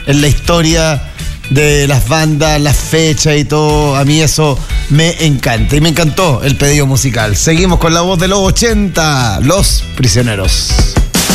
en la historia de las bandas, las fechas y todo. A mí eso me encanta y me encantó el pedido musical. Seguimos con la voz de los 80, Los Prisioneros.